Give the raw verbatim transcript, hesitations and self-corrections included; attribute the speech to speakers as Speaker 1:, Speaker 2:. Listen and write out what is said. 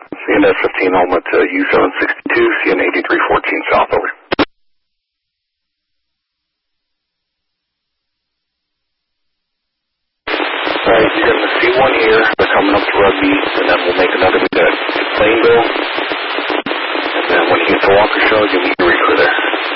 Speaker 1: C N S fifteen Alma to U seven sixty-two, C N eighty-three fourteen South, over. Alright, you're going to see one here. They're coming up to Rugby, and then we'll make another to Plainville. And then when you get to Walker Show, give me a read for there.